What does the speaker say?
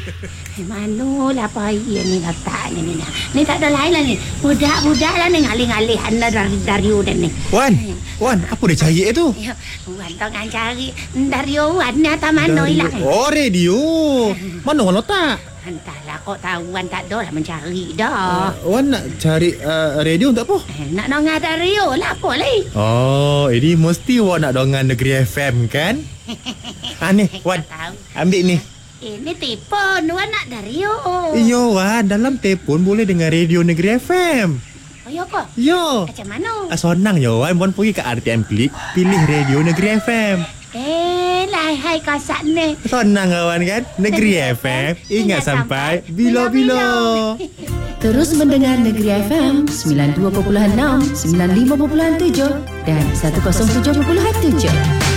Manolah payah ni letaknya ni. Ni tak ada lain lah ni. Budak-budak lah ni ngalih-ngalih anda dari Wan ni. Wan, apa dia cari tu? Wan tengah cari dari Wan ni atas mana hilang. Oh, radio. Mana Wan letak? Entahlah, kok tahu Wan tak ada lah mencari dah. Wan nak cari radio untuk apa? Nak dengar radio lah apa lagi. Oh, ini mesti Wan nak dengar Negeri FM kan? Ni, Wan. Ambil ni. Ini telefon Wan nak radio. Yo, Wan, dalam telefon boleh dengar radio Negeri FM. Oh, ya ke? Yo. Macam mana? Senang yo, Wan. Wan pergi ke RTM Klik, pilih radio Negeri FM. Hai kasak ni. Senang kawan kan? Negeri FM, ingat sampai bila-bila. Terus mendengar Negeri FM 92.6, 95.7 dan 107.7.